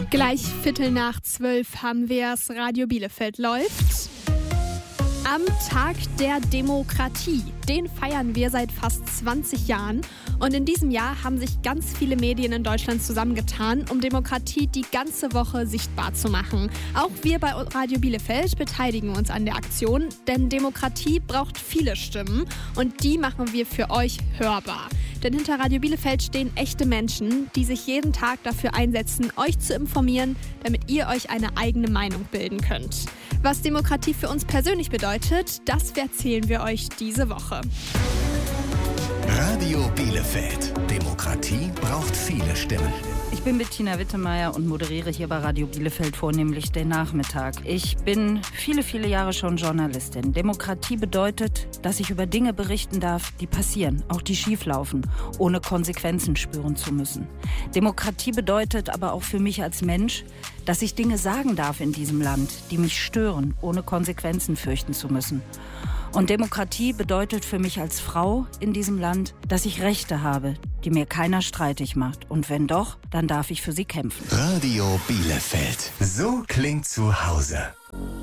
Gleich 11:15 haben wir's. Radio Bielefeld läuft. Am Tag der Demokratie. Den feiern wir seit fast 20 Jahren. Und in diesem Jahr haben sich ganz viele Medien in Deutschland zusammengetan, um Demokratie die ganze Woche sichtbar zu machen. Auch wir bei Radio Bielefeld beteiligen uns an der Aktion, denn Demokratie braucht viele Stimmen und die machen wir für euch hörbar. Denn hinter Radio Bielefeld stehen echte Menschen, die sich jeden Tag dafür einsetzen, euch zu informieren, damit ihr euch eine eigene Meinung bilden könnt. Was Demokratie für uns persönlich bedeutet, das erzählen wir euch diese Woche. Radio Bielefeld. Demokratie braucht viele Stimmen. Ich bin Bettina Wittemeyer und moderiere hier bei Radio Bielefeld vornehmlich den Nachmittag. Ich bin viele Jahre schon Journalistin. Demokratie bedeutet, dass ich über Dinge berichten darf, die passieren, auch die schieflaufen, ohne Konsequenzen spüren zu müssen. Demokratie bedeutet aber auch für mich als Mensch, dass ich Dinge sagen darf in diesem Land, die mich stören, ohne Konsequenzen fürchten zu müssen. Und Demokratie bedeutet für mich als Frau in diesem Land, dass ich Rechte habe, die mir keiner streitig macht. Und wenn doch, dann darf ich für sie kämpfen. Radio Bielefeld. So klingt zu Hause.